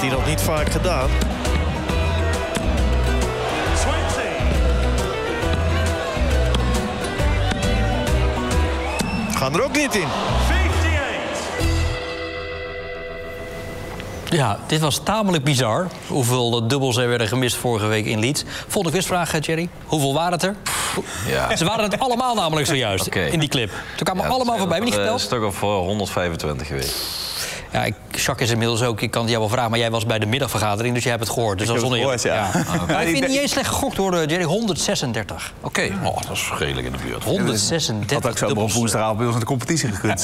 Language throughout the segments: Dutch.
hij nog niet vaak gedaan. Gaan er ook niet in. Ja, dit was tamelijk bizar. Hoeveel dubbels er werden gemist vorige week in Leeds. Volgende quizvraag, Thierry. Hoeveel waren het er? Ja. Ze waren het allemaal namelijk zojuist in die clip. Ze kwamen allemaal voorbij, maar niet geteld. Een stuk of 125 geweest. Ja, Jacques is inmiddels ook, ik kan het jou wel vragen... maar jij was bij de middagvergadering, dus jij hebt het gehoord. Dus dat is oneerlijk. Ja. Maar ik vind het niet eens slecht gegokt worden, Jerry. 136. Oké, dat is redelijk in de buurt. 136 had ook zo op woensdagavond bij ons in de competitie gekund.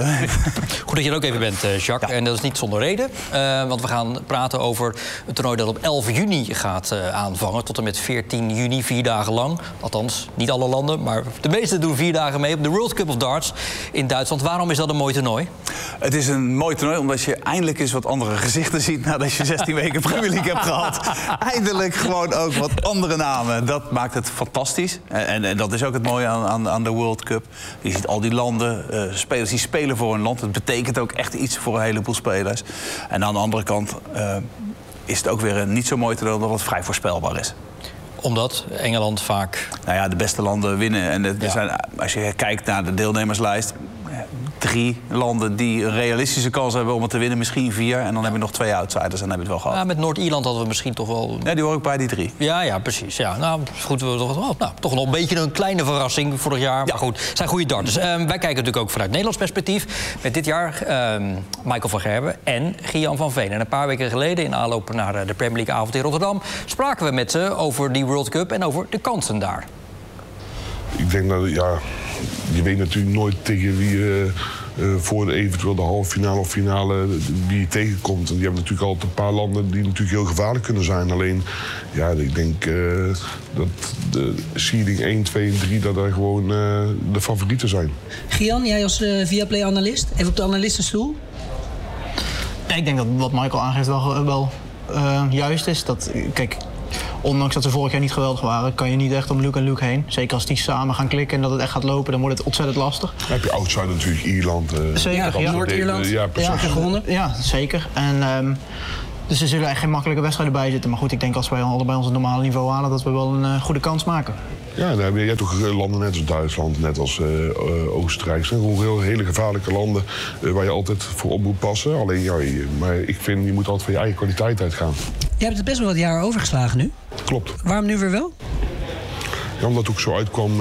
Goed dat je er ook even bent, Jacques. Ja. En dat is niet zonder reden. Want we gaan praten over een toernooi dat op 11 juni gaat aanvangen. Tot en met 14 juni, 4 dagen lang. Althans, niet alle landen, maar de meeste doen 4 dagen mee... op de World Cup of Darts in Duitsland. Waarom is dat een mooi toernooi? Het is een mooi toernooi omdat je eindelijk eens wat andere gezichten ziet... nadat je 16 weken Premier League hebt gehad. Eindelijk gewoon ook wat andere namen. Dat maakt het fantastisch. En dat is ook het mooie aan de World Cup. Je ziet al die landen, spelers die spelen voor een land. Het betekent ook echt iets voor een heleboel spelers. En aan de andere kant is het ook weer een niet zo mooi toernooi... omdat het vrij voorspelbaar is. Omdat Engeland vaak... Nou ja, de beste landen winnen. En er zijn, als je kijkt naar de deelnemerslijst... 3 landen die een realistische kans hebben om het te winnen. Misschien 4. En dan heb je nog 2 outsiders en dan heb je het wel gehad. Ja, met Noord-Ierland hadden we misschien toch wel... Ja, die horen ook bij die 3. Ja, precies. Ja. Nou, goed, toch nog een beetje een kleine verrassing vorig jaar. Maar goed, het zijn goede darters. Wij kijken natuurlijk ook vanuit Nederlands perspectief. Met dit jaar Michael van Gerwen en Gian van Veen. En een paar weken geleden, in aanloop naar de Premier League avond in Rotterdam... spraken we met ze over die World Cup en over de kansen daar. Ik denk dat, je weet natuurlijk nooit tegen wie voor eventueel de halve finale of finale wie je tegenkomt. En die hebben natuurlijk altijd een paar landen die natuurlijk heel gevaarlijk kunnen zijn. Alleen, ik denk dat de seeding 1, 2 en 3 dat daar gewoon de favorieten zijn. Gian, jij als Viaplay-analyst, even op de analistenstoel. Ik denk dat wat Michael aangeeft wel juist is. Dat, kijk, ondanks dat ze vorig jaar niet geweldig waren, kan je niet echt om Luke en Luke heen. Zeker als die samen gaan klikken en dat het echt gaat lopen, dan wordt het ontzettend lastig. Dan heb je outsider natuurlijk, Ierland. Zeker, Noord-Ierland. Ja, precies. gewonnen. Ja, zeker. En, dus er zullen echt geen makkelijke wedstrijden bij zitten. Maar goed, ik denk als wij allebei ons normale niveau halen, dat we wel een goede kans maken. Ja, dan heb je toch landen net als Duitsland, net als Oostenrijk. Het zijn gewoon hele gevaarlijke landen waar je altijd voor op moet passen. Alleen, maar ik vind, je moet altijd van je eigen kwaliteit uitgaan. Je hebt het best wel wat jaren overgeslagen nu. Klopt. Waarom nu weer wel? Ja, omdat het ook zo uitkwam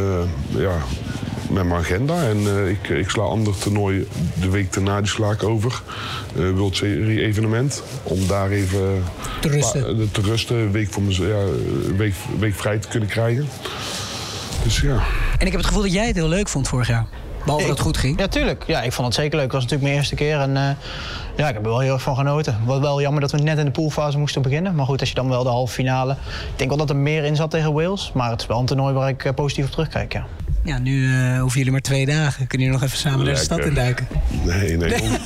met mijn agenda. En ik sla ander toernooi de week daarna, die sla ik over. World Series evenement. Om daar even te rusten. Een week, week vrij te kunnen krijgen. Dus ja. En ik heb het gevoel dat jij het heel leuk vond vorig jaar. Behalve dat het goed ging. Ja, tuurlijk. Ja, ik vond het zeker leuk. Het was natuurlijk mijn eerste keer. En ik heb er wel heel erg van genoten. Wat wel jammer dat we net in de poolfase moesten beginnen. Maar goed, als je dan wel de halve finale... Ik denk wel dat er meer in zat tegen Wales. Maar het is wel een toernooi waar ik positief op terugkijk, ja. Ja, nu hoeven jullie maar 2 dagen. Kunnen jullie nog even samen naar de stad induiken? Nee.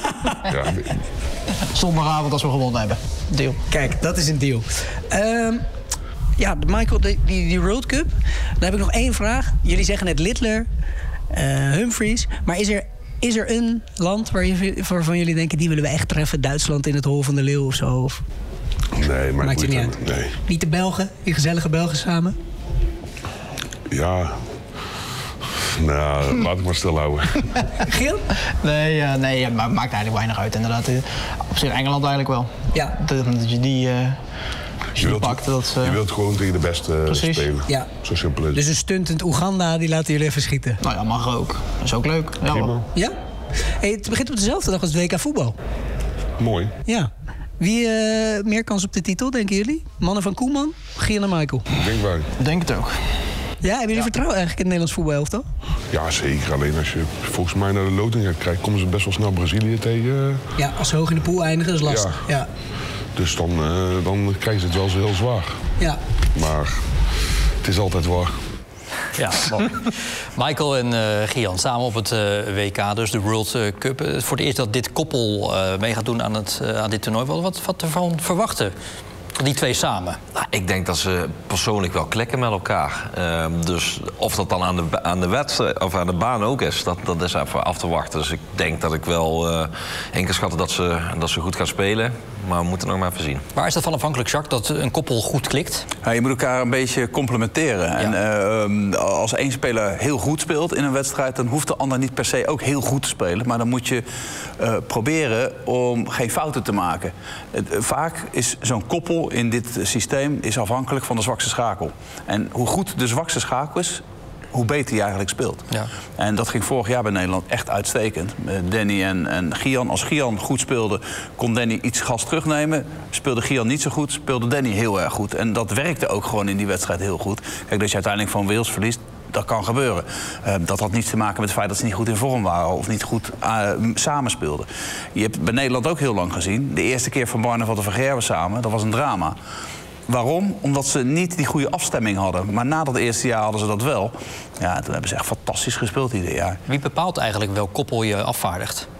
Zondagavond als we gewonnen hebben. Deal. Kijk, dat is een deal. Michael, die World Cup. Dan heb ik nog 1 vraag. Jullie zeggen net Littler, Humphries. Maar is er een land waarvan jullie denken... die willen we echt treffen? Duitsland in het Hol van de Leeuw of zo? Of... Nee, maar maakt het niet uit. Nee. Niet de Belgen? Die gezellige Belgen samen? Ja... Nou, laat ik maar stil houden. Geel? Nee, maar maakt eigenlijk weinig uit inderdaad. Op zich Engeland eigenlijk wel. Ja. Dat je die... Je wilt gewoon tegen de beste spelen. Ja. Zo simpel is het. Dus een stuntend Oeganda, die laten jullie even schieten? Nou ja, mag ook. Dat is ook leuk. Ja? Hey, het begint op dezelfde dag als het WK voetbal. Mooi. Ja. Wie meer kans op de titel, denken jullie? Mannen van Koeman, Gian en Michael? Denk wij. Denk het ook. Ja, hebben jullie vertrouwen eigenlijk in het Nederlands voetbalelftal? Ja, zeker. Alleen als je volgens mij naar de loting gaat kijken, komen ze best wel snel Brazilië tegen. Ja, als ze hoog in de pool eindigen, is lastig. Ja. Dus dan krijgen ze het wel heel zwaar. Ja. Maar het is altijd waar. Ja, mooi. Michael en Gian samen op het WK, dus de World Cup. Voor het eerst dat dit koppel mee gaat doen aan dit toernooi. Wat ervan verwachten Die twee samen. Nou, ik denk dat ze persoonlijk wel klikken met elkaar. Dus of dat dan aan de wedstrijd of aan de baan ook is, dat is even af te wachten. Dus ik denk dat ik wel in kan schatten dat ze goed gaan spelen. Maar we moeten nog maar even zien. Waar is dat van afhankelijk, Jacques, dat een koppel goed klikt? Ja, je moet elkaar een beetje complementeren. Ja. En als één speler heel goed speelt in een wedstrijd, dan hoeft de ander niet per se ook heel goed te spelen. Maar dan moet je proberen om geen fouten te maken. Vaak is zo'n koppel in dit systeem is afhankelijk van de zwakste schakel. En hoe goed de zwakste schakel is, hoe beter je eigenlijk speelt. Ja. En dat ging vorig jaar bij Nederland echt uitstekend. Danny en Gian. Als Gian goed speelde, kon Danny iets gas terugnemen. Speelde Gian niet zo goed, speelde Danny heel erg goed. En dat werkte ook gewoon in die wedstrijd heel goed. Kijk, dat je uiteindelijk van Wales verliest, dat kan gebeuren. Dat had niets te maken met het feit dat ze niet goed in vorm waren of niet goed samenspeelden. Je hebt bij Nederland ook heel lang gezien. De eerste keer van Barneveld en Van Gerwen samen, dat was een drama. Waarom? Omdat ze niet die goede afstemming hadden. Maar na dat eerste jaar hadden ze dat wel. Ja, toen hebben ze echt fantastisch gespeeld ieder jaar. Wie bepaalt eigenlijk welk koppel je afvaardigt?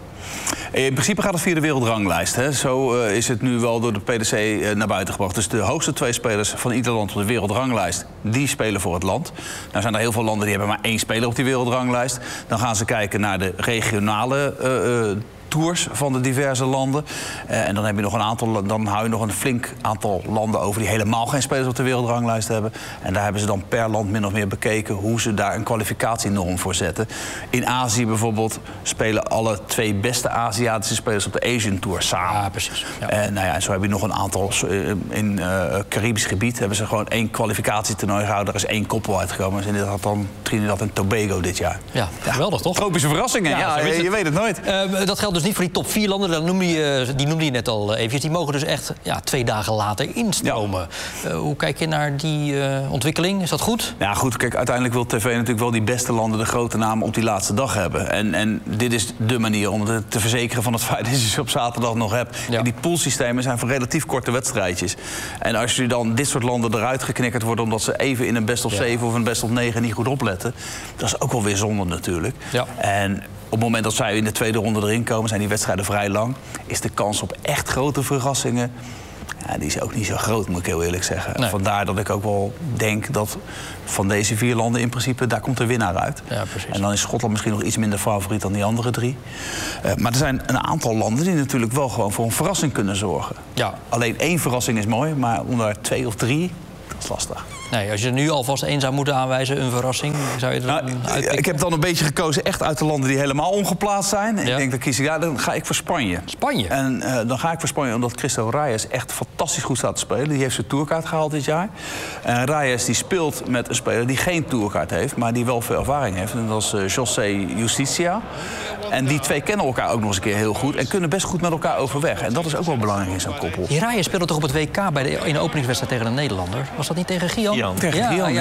In principe gaat het via de wereldranglijst. Hè. Zo is het nu wel door de PDC naar buiten gebracht. Dus de hoogste 2 spelers van ieder land op de wereldranglijst, die spelen voor het land. Nou zijn er heel veel landen die hebben maar 1 speler op die wereldranglijst. Dan gaan ze kijken naar de regionale tours van de diverse landen. En dan heb je nog dan hou je nog een flink aantal landen over die helemaal geen spelers op de wereldranglijst hebben. En daar hebben ze dan per land min of meer bekeken hoe ze daar een kwalificatienorm voor zetten. In Azië bijvoorbeeld spelen alle 2 beste Aziatische spelers op de Asian Tour samen. Ja, precies. Ja. En zo heb je nog een aantal. In Caribisch gebied hebben ze gewoon 1 kwalificatietoernooi gehouden. Er is 1 koppel uitgekomen. En dit had dan Trinidad en Tobago dit jaar. Ja, geweldig toch? Tropische verrassingen, Ja, zo is het. je weet het nooit. Dat geldt dus niet voor die top 4 landen. Die noemde je net al eventjes. Die mogen dus echt 2 dagen later instromen. Hoe kijk je naar die ontwikkeling? Is dat goed? Ja, goed. Kijk, uiteindelijk wil TV natuurlijk wel die beste landen, de grote namen, op die laatste dag hebben. En dit is de manier om het te verzekeren van het feit dat je ze op zaterdag nog hebt. Ja. En die poolsystemen zijn voor relatief korte wedstrijdjes. En als je dan dit soort landen eruit geknikkerd wordt omdat ze even in een best of 7 of een best of 9 niet goed opletten, dat is ook wel weer zonde natuurlijk. Ja. En op het moment dat zij in de tweede ronde erin komen, zijn die wedstrijden vrij lang, is de kans op echt grote verrassingen, ja, die is ook niet zo groot, moet ik heel eerlijk zeggen. Nee. Vandaar dat ik ook wel denk dat van deze 4 landen in principe, daar komt de winnaar uit. Ja, precies. En dan is Schotland misschien nog iets minder favoriet dan die andere 3. Maar er zijn een aantal landen die natuurlijk wel gewoon voor een verrassing kunnen zorgen. Ja. Alleen 1 verrassing is mooi, maar onder 2 of 3, dat is lastig. Nee, als je er nu alvast 1 zou moeten aanwijzen, een verrassing, zou je er dan uitpikken? Ik heb dan een beetje gekozen echt uit de landen die helemaal ongeplaatst zijn. Ja. Ik denk, dan ga ik voor Spanje. Spanje? En dan ga ik voor Spanje omdat Cristo Reyes echt fantastisch goed staat te spelen. Die heeft zijn tourkaart gehaald dit jaar. En Reyes die speelt met een speler die geen tourkaart heeft, maar die wel veel ervaring heeft. En dat is José Justicia. En die 2 kennen elkaar ook nog eens een keer heel goed en kunnen best goed met elkaar overweg. En dat is ook wel belangrijk in zo'n koppel. Die Raya speelde toch op het WK in de openingswedstrijd tegen een Nederlander? Was dat niet tegen Gian? Tegen Gian,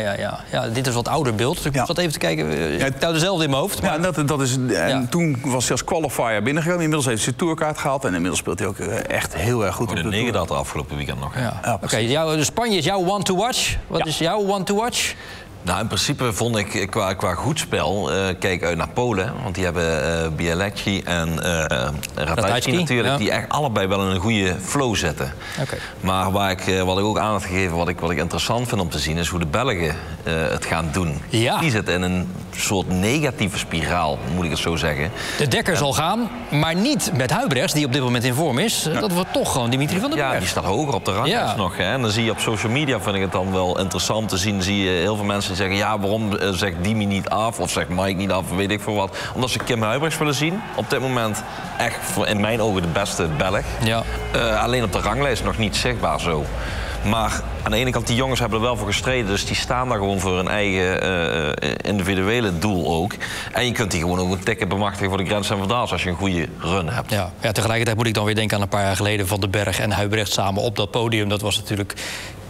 ja. Dit is wat ouder beeld. Dus ik zat even te kijken. Ik hou dezelfde in mijn hoofd. Maar... Ja, dat is, en toen was hij als qualifier binnengekomen. Inmiddels heeft hij zijn tourkaart gehaald. En inmiddels speelt hij ook echt heel erg goed. Voor de 9 dat afgelopen weekend nog. Ja. Oké, Spanje is jouw one to watch. Wat is jouw one to watch? Nou, in principe vond ik qua goed spel, kijk uit naar Polen. Want die hebben Bielecki en Ratajski natuurlijk, ja. die echt allebei wel in een goede flow zitten. Okay. Maar wat ik ook aan had gegeven, wat ik interessant vind om te zien, is hoe de Belgen het gaan doen. Ja. Die zitten in een soort negatieve spiraal, moet ik het zo zeggen. De Dekker zal gaan, maar niet met Huybrechts, die op dit moment in vorm is. Dat wordt toch gewoon Dimitri van der Berg. Ja, die staat hoger op de ranglijst nog. Hè? En dan zie je op social media, vind ik het dan wel interessant te zien, zie je heel veel mensen zeggen, ja, waarom zegt Dimi niet af of zegt Mike niet af, weet ik veel wat. Omdat ze Kim Huybrechts willen zien. Op dit moment echt in mijn ogen de beste Belg. Ja. Alleen op de ranglijst nog niet zichtbaar zo. Maar aan de ene kant, die jongens hebben er wel voor gestreden. Dus die staan daar gewoon voor hun eigen individuele doel ook. En je kunt die gewoon ook een tikken bemachtigen voor de Grand Slam Vandaals als je een goede run hebt. Ja, tegelijkertijd moet ik dan weer denken aan een paar jaar geleden Van den Berg en Huybrechts samen op dat podium. Dat was natuurlijk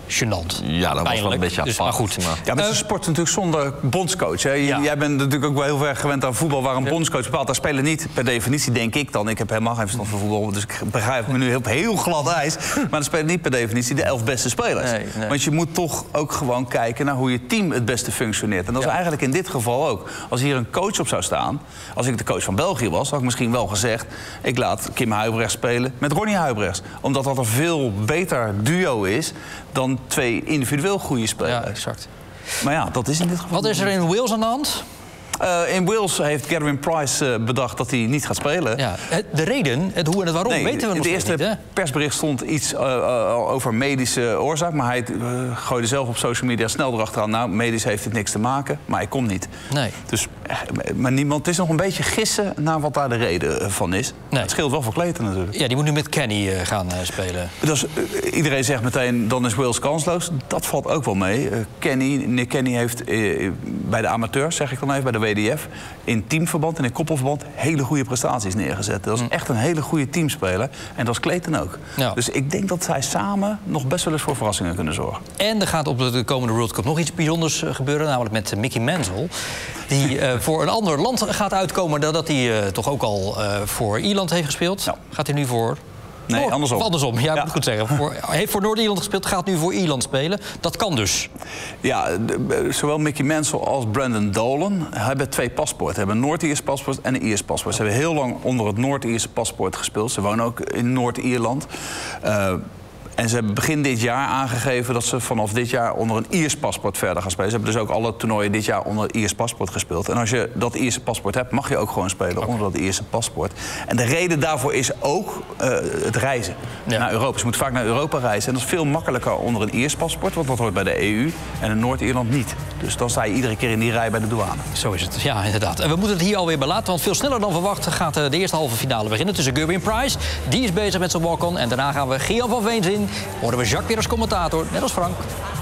gênant. Ja, dat was wel een beetje apart. Maar goed. Ja, maar het is een sport natuurlijk zonder bondscoach. Hè. Jij bent natuurlijk ook wel heel erg gewend aan voetbal waar een bondscoach bepaalt. Daar spelen niet per definitie, denk ik dan. Ik heb helemaal geen verstand van voetbal, dus ik begrijp me nu op heel glad ijs. Maar dan spelen niet per definitie de 11 beste spelers. Nee. Want je moet toch ook gewoon kijken naar hoe je team het beste functioneert. En dat is eigenlijk in dit geval ook. Als hier een coach op zou staan, als ik de coach van België was, had ik misschien wel gezegd, ik laat Kim Huybrechts spelen met Ronnie Huybrechts. Omdat dat een veel beter duo is dan 2 individueel goede spelers. Ja, exact. Maar ja, dat is in dit geval. Wat is er in Wales aan de hand? In Wales heeft Gerwyn Price bedacht dat hij niet gaat spelen. Ja, de reden, het hoe en het waarom weten we nog niet. niet. In het eerste persbericht stond iets over medische oorzaak. Maar hij gooide zelf op social media snel erachteraan. Nou, medisch heeft dit niks te maken, maar hij komt niet. Nee. Dus, maar niemand, het is nog een beetje gissen naar wat daar de reden van is. Nee. Het scheelt wel voor Clayton natuurlijk. Ja, die moet nu met Kenny gaan spelen. Dus, iedereen zegt meteen, dan is Wales kansloos. Dat valt ook wel mee. Nick Kenny heeft bij de amateurs, zeg ik dan even, bij de WDF... in teamverband en in koppelverband hele goede prestaties neergezet. Dat is echt een hele goede teamspeler. En dat is Clayton ook. Ja. Dus ik denk dat zij samen nog best wel eens voor verrassingen kunnen zorgen. En er gaat op de komende World Cup nog iets bijzonders gebeuren. Namelijk met Mickey Mantle. Die voor een ander land gaat uitkomen nadat hij toch ook al voor Ierland heeft gespeeld. Ja. Gaat hij nu voor... Nee, andersom. Of andersom, ja, moet ik goed zeggen. Heeft voor Noord-Ierland gespeeld, gaat nu voor Ierland spelen. Dat kan dus. Ja, zowel Mickey Mantle als Brandon Dolan hebben 2 paspoorten. Ze hebben een Noord-Iers paspoort en een Iers paspoort. Ze hebben heel lang onder het Noord-Ierse paspoort gespeeld. Ze wonen ook in Noord-Ierland. En ze hebben begin dit jaar aangegeven dat ze vanaf dit jaar onder een Iers paspoort verder gaan spelen. Ze hebben dus ook alle toernooien dit jaar onder een Iers paspoort gespeeld. En als je dat Ierse paspoort hebt, mag je ook gewoon spelen onder dat Ierse paspoort. En de reden daarvoor is ook het reizen naar Europa. Ze moeten vaak naar Europa reizen. En dat is veel makkelijker onder een Iers paspoort, want dat hoort bij de EU. En in Noord-Ierland niet. Dus dan sta je iedere keer in die rij bij de douane. Zo is het, ja, inderdaad. En we moeten het hier alweer bij laten, want veel sneller dan verwacht gaat de eerste halve finale beginnen tussen Gerwyn Price. Die is bezig met zijn walk-on. En daarna gaan we Gian van Veen zien. Horen we Jacques weer als commentator, net als Frank.